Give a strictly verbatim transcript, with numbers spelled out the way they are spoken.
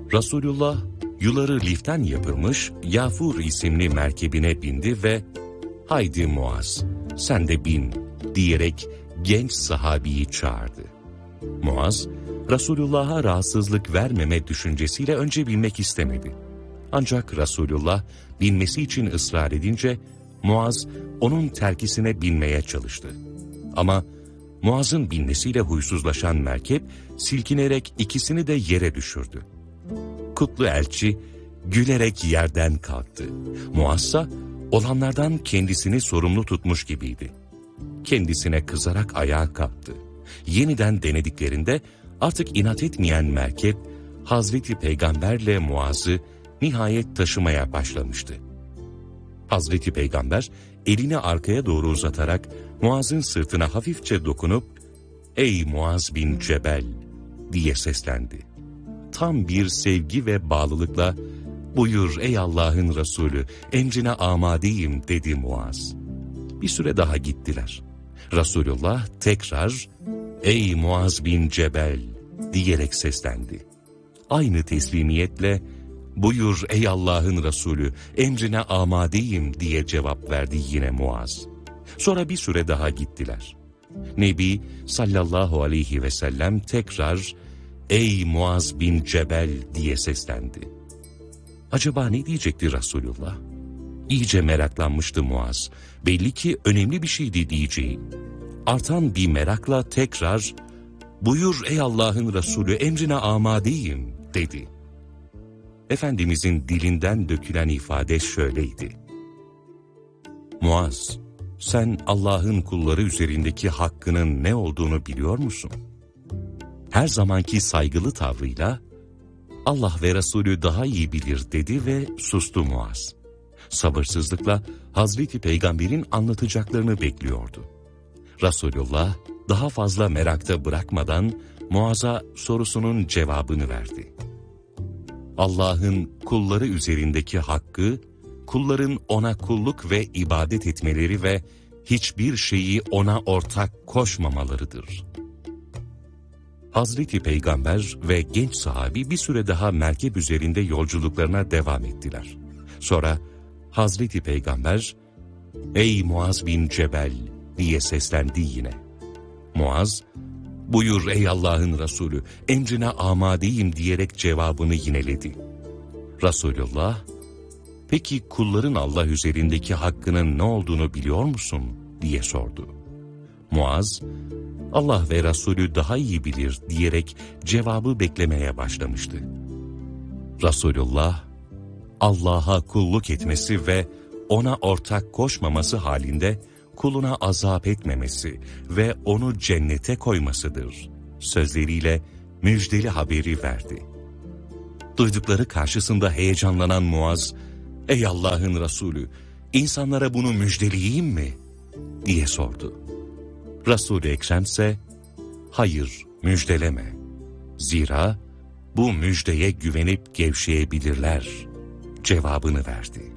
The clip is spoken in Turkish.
Resulullah, yuları liften yapılmış Yafur isimli merkebine bindi ve "Haydi Muaz, sen de bin" diyerek genç sahabiyi çağırdı. Muaz, Resulullah'a rahatsızlık vermeme düşüncesiyle önce binmek istemedi. Ancak Resulullah binmesi için ısrar edince Muaz onun terkisine binmeye çalıştı. Ama Muaz'ın binmesiyle huysuzlaşan merkep silkinerek ikisini de yere düşürdü. Kutlu elçi gülerek yerden kalktı. Muaz'sa olanlardan kendisini sorumlu tutmuş gibiydi. Kendisine kızarak ayağa kalktı. Yeniden denediklerinde artık inat etmeyen merkep Hazreti Peygamberle Muaz'ı nihayet taşımaya başlamıştı. Hazreti Peygamber elini arkaya doğru uzatarak Muaz'ın sırtına hafifçe dokunup "Ey Muaz bin Cebel" diye seslendi. Tam bir sevgi ve bağlılıkla "Buyur ey Allah'ın Resulü, emrine amadeyim" dedi Muaz. Bir süre daha gittiler. Resulullah tekrar "Ey Muaz bin Cebel" diyerek seslendi. Aynı teslimiyetle "Buyur ey Allah'ın Resulü, emrine amadeyim" diye cevap verdi yine Muaz. Sonra bir süre daha gittiler. Nebi sallallahu aleyhi ve sellem tekrar "Ey Muaz bin Cebel" diye seslendi. Acaba ne diyecekti Resulullah? İyice meraklanmıştı Muaz. Belli ki önemli bir şeydi diyeceği. Artan bir merakla tekrar "Buyur ey Allah'ın Resulü, emrine amadeyim" dedi. Efendimizin dilinden dökülen ifade şöyleydi: "Muaz, sen Allah'ın kulları üzerindeki hakkının ne olduğunu biliyor musun?" Her zamanki saygılı tavrıyla "Allah ve Resulü daha iyi bilir" dedi ve sustu Muaz. Sabırsızlıkla Hazreti Peygamber'in anlatacaklarını bekliyordu. Resulullah daha fazla merakta bırakmadan Muaz'a sorusunun cevabını verdi. Allah'ın kulları üzerindeki hakkı, kulların ona kulluk ve ibadet etmeleri ve hiçbir şeyi ona ortak koşmamalarıdır. Hazreti Peygamber ve genç sahabi bir süre daha merkep üzerinde yolculuklarına devam ettiler. Sonra Hazreti Peygamber "Ey Muaz bin Cebel" diye seslendi yine. Muaz, "Buyur ey Allah'ın Resulü, emrine amadeyim" diyerek cevabını yineledi. Resulullah, "Peki kulların Allah üzerindeki hakkının ne olduğunu biliyor musun?" diye sordu. Muaz, "Allah ve Resulü daha iyi bilir" diyerek cevabı beklemeye başlamıştı. Resulullah, Allah'a kulluk etmesi ve ona ortak koşmaması halinde kuluna azap etmemesi ve onu cennete koymasıdır sözleriyle müjdeli haberi verdi. Duydukları karşısında heyecanlanan Muaz, "Ey Allah'ın Resulü, insanlara bunu müjdeleyeyim mi?" diye sordu. Resul-i Ekrem ise "Hayır, müjdeleme. Zira bu müjdeye güvenip gevşeyebilirler" cevabını verdi.